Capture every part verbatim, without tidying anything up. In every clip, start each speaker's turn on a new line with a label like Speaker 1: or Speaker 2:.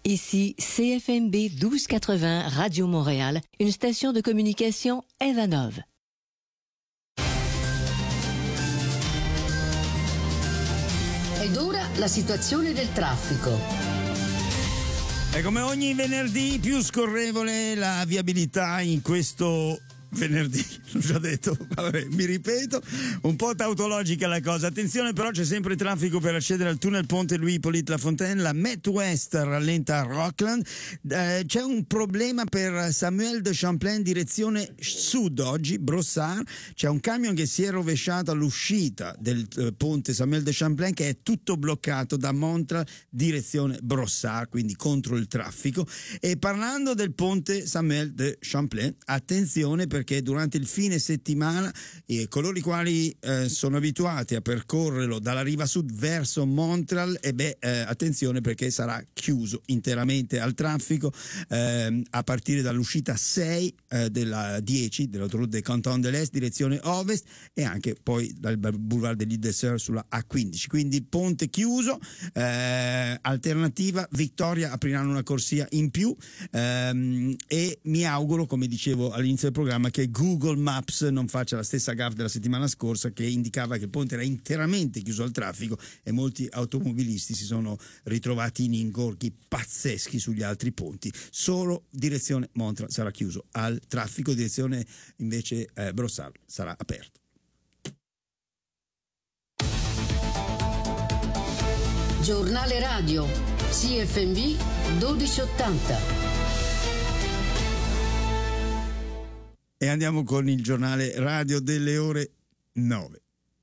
Speaker 1: Ici C F M B douze quatre-vingts Radio Montréal, une station de communication Evanov.
Speaker 2: Ed ora la situazione del traffico.
Speaker 3: E come ogni venerdì più scorrevole la viabilità in questo venerdì, l'ho già detto, vabbè, mi ripeto, un po' tautologica la cosa. Attenzione però, c'è sempre traffico per accedere al tunnel Ponte Louis Hippolyte Lafontaine, la Met West rallenta a Rockland, eh, c'è un problema per Samuel de Champlain direzione sud oggi, Brossard, c'è un camion che si è rovesciato all'uscita del eh, ponte Samuel de Champlain che è tutto bloccato da Montreal direzione Brossard, quindi contro il traffico. E parlando del ponte Samuel de Champlain, attenzione perché che durante il fine settimana eh, coloro i quali eh, sono abituati a percorrerlo dalla riva sud verso Montreal, e beh, eh, attenzione perché sarà chiuso interamente al traffico eh, a partire dall'uscita sei eh, della dieci dell'autoroute des Cantons de l'Est direzione ovest, e anche poi dal boulevard de l'Île des Sœurs sulla A quindici, quindi ponte chiuso. eh, alternativa Victoria apriranno una corsia in più ehm, e mi auguro, come dicevo all'inizio del programma, che Google Maps non faccia la stessa gaffe della settimana scorsa, che indicava che il ponte era interamente chiuso al traffico e molti automobilisti si sono ritrovati in ingorghi pazzeschi sugli altri ponti. Solo direzione Montreal sarà chiuso al traffico, direzione invece eh, Brossard sarà aperto.
Speaker 2: Giornale radio C F M B dodici ottanta.
Speaker 3: E andiamo con il giornale radio delle ore nove.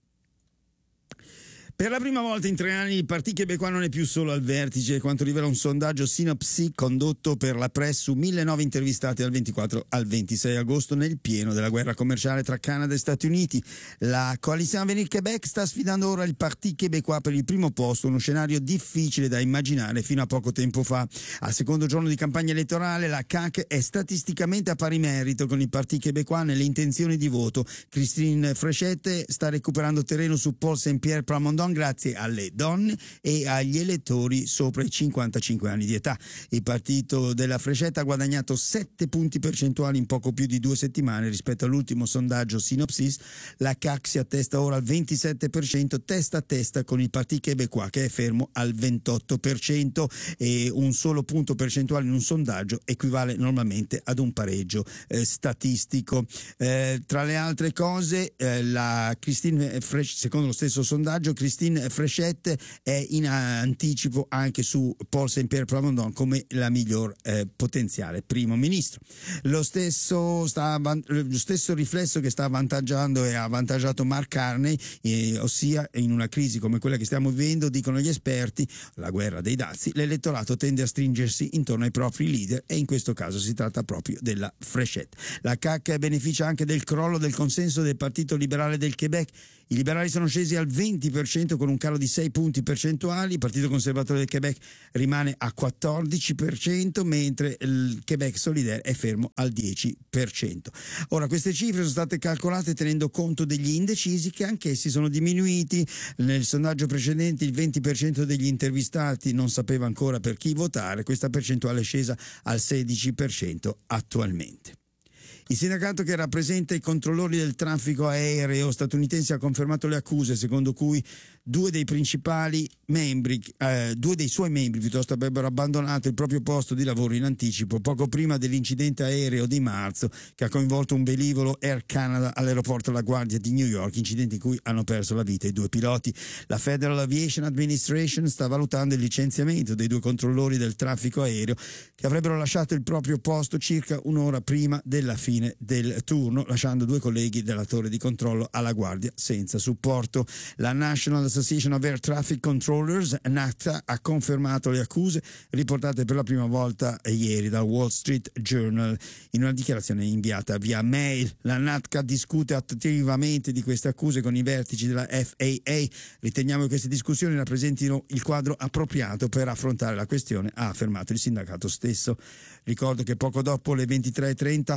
Speaker 3: Per la prima volta in tre anni il Parti Québécois non è più solo al vertice, quanto rivela un sondaggio Synopsis condotto per la press su millenovecento intervistati dal ventiquattro al ventisei agosto nel pieno della guerra commerciale tra Canada e Stati Uniti. La Coalition Avenir Québec sta sfidando ora il Parti Québécois per il primo posto, uno scenario difficile da immaginare fino a poco tempo fa. Al secondo giorno di campagna elettorale la C A Q è statisticamente a pari merito con il Parti Québécois nelle intenzioni di voto. Christine Fréchette sta recuperando terreno su Paul Saint-Pierre Plamondon grazie alle donne e agli elettori sopra i cinquantacinque anni di età. Il partito della Fréchette ha guadagnato sette punti percentuali in poco più di due settimane rispetto all'ultimo sondaggio Synopsis. La C A Q si attesta ora al ventisette per cento, testa a testa con il Parti Québécois che è fermo al ventotto per cento, e un solo punto percentuale in un sondaggio equivale normalmente ad un pareggio eh, statistico. Eh, tra le altre cose, eh, la Christine Fréchette, secondo lo stesso sondaggio, Christine Fréchette è in anticipo anche su Paul Saint-Pierre Plamondon come la miglior eh, potenziale primo ministro. Lo stesso, sta, lo stesso riflesso che sta avvantaggiando e ha avvantaggiato Mark Carney, eh, ossia in una crisi come quella che stiamo vivendo, dicono gli esperti, la guerra dei dazi, l'elettorato tende a stringersi intorno ai propri leader, e in questo caso si tratta proprio della Fréchette. La C A Q beneficia anche del crollo del consenso del Partito Liberale del Québec. I liberali sono scesi al venti per cento con un calo di sei punti percentuali, il Partito Conservatore del Québec rimane a quattordici per cento, mentre il Québec Solidaire è fermo al dieci per cento. Ora, queste cifre sono state calcolate tenendo conto degli indecisi, che anch'essi sono diminuiti. Nel sondaggio precedente il venti per cento degli intervistati non sapeva ancora per chi votare, questa percentuale è scesa al sedici per cento attualmente. Il sindacato che rappresenta i controllori del traffico aereo statunitense ha confermato le accuse secondo cui due dei principali membri, eh, due dei suoi membri piuttosto avrebbero abbandonato il proprio posto di lavoro in anticipo poco prima dell'incidente aereo di marzo che ha coinvolto un velivolo Air Canada all'aeroporto La Guardia di New York, incidente in cui hanno perso la vita i due piloti. La Federal Aviation Administration sta valutando il licenziamento dei due controllori del traffico aereo che avrebbero lasciato il proprio posto circa un'ora prima della fine del turno, lasciando due colleghi della torre di controllo alla guardia senza supporto. La National Association of Air Traffic Controllers, NACTA, ha confermato le accuse riportate per la prima volta ieri dal Wall Street Journal in una dichiarazione inviata via mail. La NACTA discute attivamente di queste accuse con i vertici della F A A. Riteniamo che queste discussioni rappresentino il quadro appropriato per affrontare la questione, ha affermato il sindacato stesso. Ricordo che poco dopo le ventitré e trenta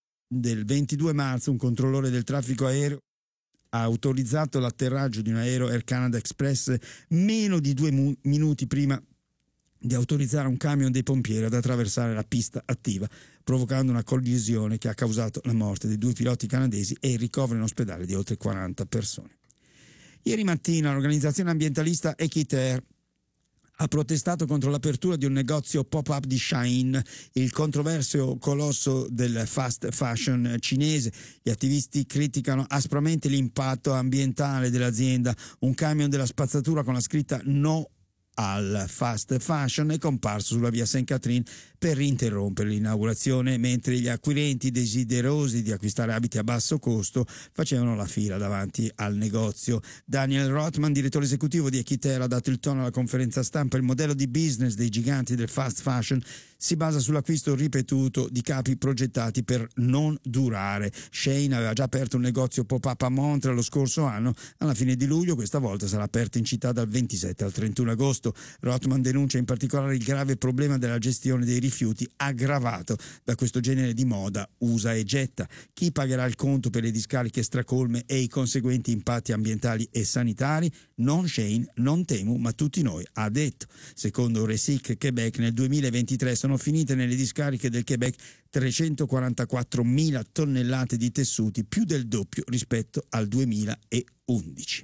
Speaker 3: del ventidue marzo un controllore del traffico aereo ha autorizzato l'atterraggio di un aereo Air Canada Express meno di due mu- minuti prima di autorizzare un camion dei pompieri ad attraversare la pista attiva, provocando una collisione che ha causato la morte dei due piloti canadesi e il ricovero in ospedale di oltre quaranta persone. Ieri mattina l'organizzazione ambientalista Équiterre ha protestato contro l'apertura di un negozio pop-up di Shein, il controverso colosso del fast fashion cinese. Gli attivisti criticano aspramente l'impatto ambientale dell'azienda. Un camion della spazzatura con la scritta "No al fast fashion" è comparso sulla via Saint Catherine per interrompere l'inaugurazione, mentre gli acquirenti desiderosi di acquistare abiti a basso costo facevano la fila davanti al negozio. Daniel Rothman, direttore esecutivo di Équiterre, ha dato il tono alla conferenza stampa. Il modello di business dei giganti del fast fashion si basa sull'acquisto ripetuto di capi progettati per non durare. Shein aveva già aperto un negozio pop-up a Montreal lo scorso anno. Alla fine di luglio questa volta sarà aperto in città dal ventisette al trentuno agosto. Rothman denuncia in particolare il grave problema della gestione dei rifiuti, aggravato da questo genere di moda usa e getta. Chi pagherà il conto per le discariche stracolme e i conseguenti impatti ambientali e sanitari? Non Shein, non Temu, ma tutti noi, ha detto. Secondo Recyc Québec, nel duemilaventitré sono finite nelle discariche del Québec trecentoquarantaquattromila tonnellate di tessuti, più del doppio rispetto al duemilaundici.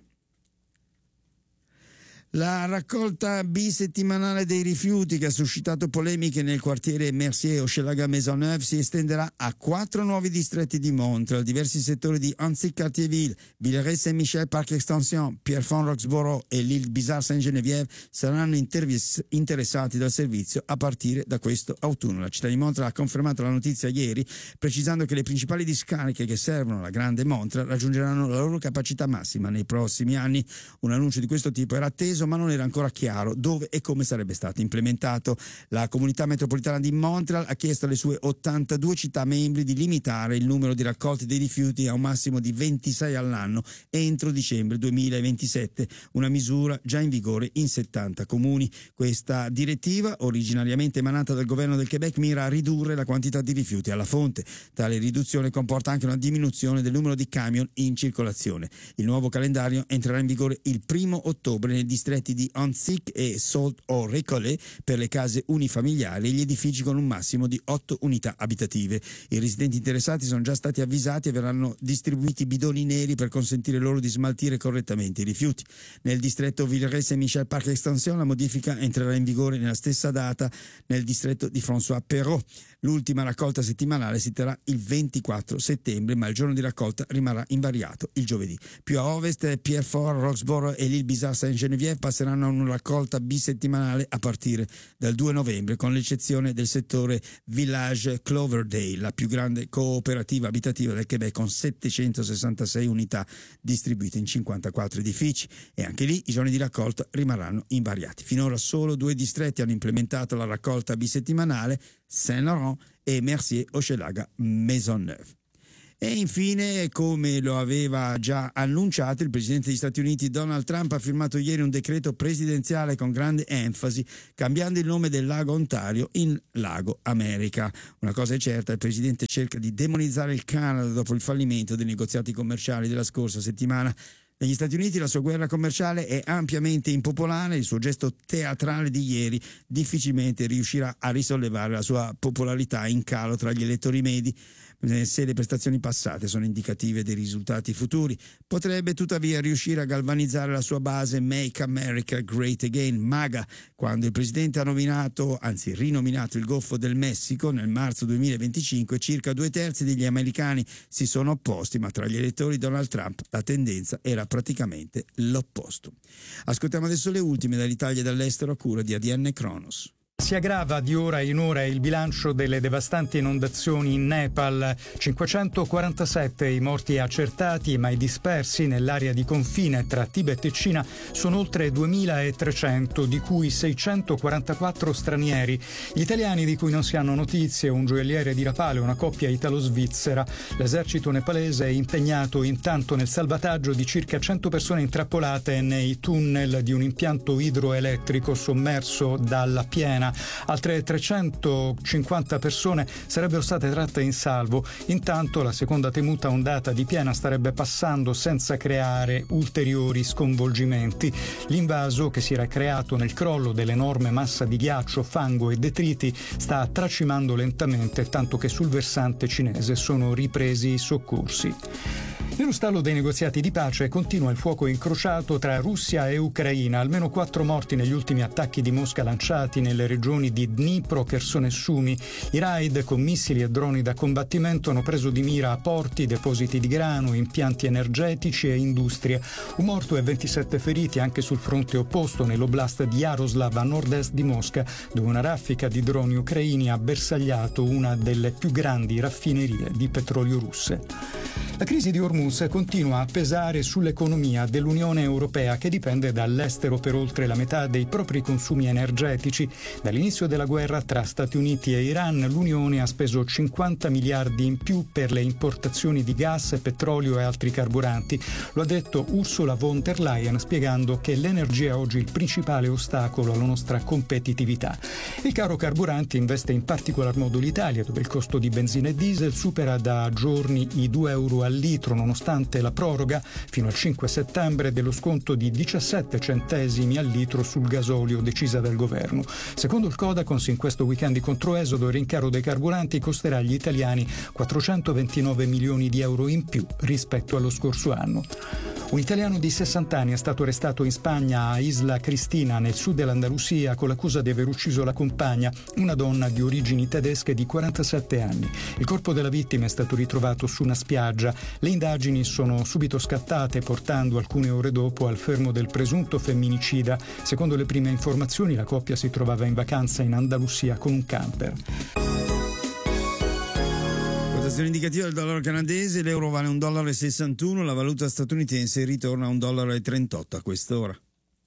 Speaker 3: La raccolta bisettimanale dei rifiuti, che ha suscitato polemiche nel quartiere Mercier Hochelaga Maisonneuve, si estenderà a quattro nuovi distretti di Montreal. Diversi settori di Annecy-Cartierville, Villeray-Saint-Michel Parc Extension, Pierrefonds-Roxborough e l'Île Bizarre-Saint-Geneviève saranno intervis- interessati dal servizio a partire da questo autunno. La città di Montreal ha confermato la notizia ieri, precisando che le principali discariche che servono la grande Montreal raggiungeranno la loro capacità massima nei prossimi anni. Un annuncio di questo tipo era atteso, ma non era ancora chiaro dove e come sarebbe stato implementato. La comunità metropolitana di Montreal ha chiesto alle sue ottantadue città membri di limitare il numero di raccolti dei rifiuti a un massimo di ventisei all'anno entro dicembre duemilaventisette, una misura già in vigore in settanta comuni. Questa direttiva, originariamente emanata dal governo del Quebec, mira a ridurre la quantità di rifiuti alla fonte. Tale riduzione comporta anche una diminuzione del numero di camion in circolazione. Il nuovo calendario entrerà in vigore il primo ottobre nei distretti di Annecy e Sault-au-Recollet per le case unifamiliari e gli edifici con un massimo di otto unità abitative. I residenti interessati sono già stati avvisati e verranno distribuiti bidoni neri per consentire loro di smaltire correttamente i rifiuti. Nel distretto Villeray-Saint-Michel Parc Extension la modifica entrerà in vigore nella stessa data nel distretto di François Perrault. L'ultima raccolta settimanale si terrà il ventiquattro settembre, ma il giorno di raccolta rimarrà invariato il giovedì. Più a ovest, Pierrefonds, Roxborough e l'Île Bizarre-Saint-Geneviève passeranno a una raccolta bisettimanale a partire dal due novembre, con l'eccezione del settore Village Cloverdale, la più grande cooperativa abitativa del Quebec, con settecentosessantasei unità distribuite in cinquantaquattro edifici, e anche lì i giorni di raccolta rimarranno invariati. Finora solo due distretti hanno implementato la raccolta bisettimanale, Saint-Laurent e Mercier Hochelaga Maisonneuve. E infine, come lo aveva già annunciato, il presidente degli Stati Uniti Donald Trump ha firmato ieri un decreto presidenziale con grande enfasi, cambiando il nome del lago Ontario in Lago America. Una cosa è certa, il presidente cerca di demonizzare il Canada dopo il fallimento dei negoziati commerciali della scorsa settimana. Negli Stati Uniti la sua guerra commerciale è ampiamente impopolare, il suo gesto teatrale di ieri difficilmente riuscirà a risollevare la sua popolarità in calo tra gli elettori medi. Se le prestazioni passate sono indicative dei risultati futuri, potrebbe tuttavia riuscire a galvanizzare la sua base Make America Great Again, MAGA, quando il presidente ha nominato, anzi rinominato il Golfo del Messico nel marzo duemilaventicinque. Circa due terzi degli americani si sono opposti, ma tra gli elettori Donald Trump la tendenza era praticamente l'opposto. Ascoltiamo adesso le ultime dall'Italia e dall'estero a cura di A D N Kronos.
Speaker 4: Si aggrava di ora in ora il bilancio delle devastanti inondazioni in Nepal. cinquecentoquarantasette i morti accertati, ma i dispersi nell'area di confine tra Tibet e Cina sono oltre duemilatrecento, di cui seicentoquarantaquattro stranieri. Gli italiani di cui non si hanno notizie, un gioielliere di Rapale e una coppia italo-svizzera. L'esercito nepalese è impegnato intanto nel salvataggio di circa cento persone intrappolate nei tunnel di un impianto idroelettrico sommerso dalla piena. italiana. Altre trecentocinquanta persone sarebbero state tratte in salvo. Intanto la seconda temuta ondata di piena starebbe passando senza creare ulteriori sconvolgimenti. L'invaso, che si era creato nel crollo dell'enorme massa di ghiaccio, fango e detriti, sta tracimando lentamente, tanto che sul versante cinese sono ripresi i soccorsi. Nello stallo dei negoziati di pace continua il fuoco incrociato tra Russia e Ucraina. Almeno quattro morti negli ultimi attacchi di Mosca lanciati nelle regioni di Dnipro, Kherson e Sumi. I raid con missili e droni da combattimento hanno preso di mira a porti, depositi di grano, impianti energetici e industrie. Un morto e ventisette feriti anche sul fronte opposto, nell'oblast di Yaroslav, a nord-est di Mosca, dove una raffica di droni ucraini ha bersagliato una delle più grandi raffinerie di petrolio russe. La crisi di Hormuz continua a pesare sull'economia dell'Unione Europea, che dipende dall'estero per oltre la metà dei propri consumi energetici. Dall'inizio della guerra tra Stati Uniti e Iran, l'Unione ha speso cinquanta miliardi in più per le importazioni di gas, petrolio e altri carburanti. Lo ha detto Ursula von der Leyen, spiegando che l'energia è oggi il principale ostacolo alla nostra competitività. Il caro carburanti investe in particolar modo l'Italia, dove il costo di benzina e diesel supera da giorni i due euro al litro, nonostante la proroga fino al cinque settembre dello sconto di diciassette centesimi al litro sul gasolio decisa dal governo. Secondo il Codacons, in questo weekend di controesodo il rincaro dei carburanti costerà agli italiani quattrocentoventinove milioni di euro in più rispetto allo scorso anno. Un italiano di sessanta anni è stato arrestato in Spagna a Isla Cristina, nel sud dell'Andalusia, con l'accusa di aver ucciso la compagna, una donna di origini tedesche di quarantasette anni. Il corpo della vittima è stato ritrovato su una spiaggia. Le indagini sono subito scattate, portando alcune ore dopo al fermo del presunto femminicida. Secondo le prime informazioni, la coppia si trovava in vacanza in Andalusia con un camper.
Speaker 3: Quotazione indicativa del dollaro canadese: l'euro vale un dollaro e sessantuno, la valuta statunitense ritorna a un dollaro e trentotto a quest'ora.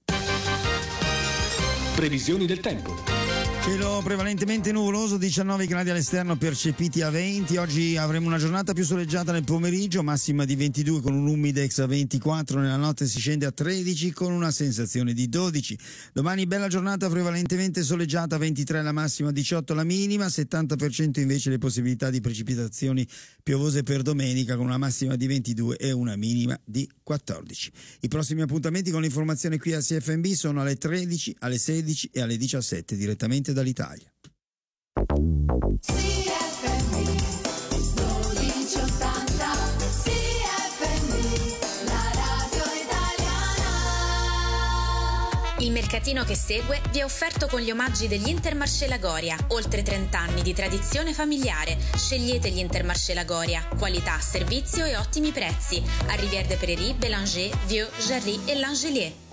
Speaker 5: Previsioni del tempo.
Speaker 3: Cielo prevalentemente nuvoloso, diciannove gradi all'esterno percepiti a venti. Oggi avremo una giornata più soleggiata nel pomeriggio, massima di ventidue con un humidex a ventiquattro, nella notte si scende a tredici con una sensazione di dodici. Domani bella giornata prevalentemente soleggiata, ventitré la massima, diciotto la minima, settanta per cento invece le possibilità di precipitazioni piovose per domenica, con una massima di ventidue e una minima di quattordici. I prossimi appuntamenti con l'informazione qui a C F M B sono alle tredici, alle sedici e alle diciassette direttamente dall'Italia.
Speaker 6: C F M dodici ottanta, C F M, la radio italiana.
Speaker 7: Il mercatino che segue vi è offerto con gli omaggi degli Intermarché Lagoria. Oltre trenta anni di tradizione familiare. Scegliete gli Intermarché Lagoria. Qualità, servizio e ottimi prezzi. A Rivière de Prairie, Bélanger, Vieux, Jarry e Langelier.